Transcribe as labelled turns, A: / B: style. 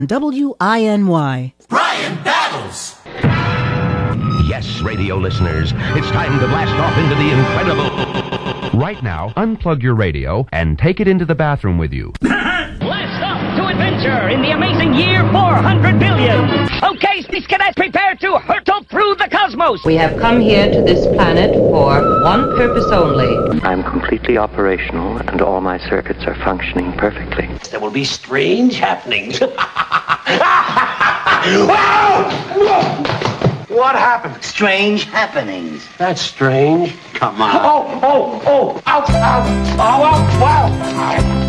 A: WINY.
B: Brian Battles!
C: Yes, radio listeners, it's time to blast off into the incredible. Right now, unplug your radio and take it into the bathroom with you.
D: Blast off to adventure in the amazing year 400 billion. Okay, Space Cadets, prepare to hurtle through the cosmos.
E: We have come here to this planet for one purpose only.
F: I'm completely operational and all my circuits are functioning perfectly.
B: There will be strange happenings. What happened?
G: Strange happenings.
B: That's strange.
G: Come on.
B: Oh, ow, ow, wow.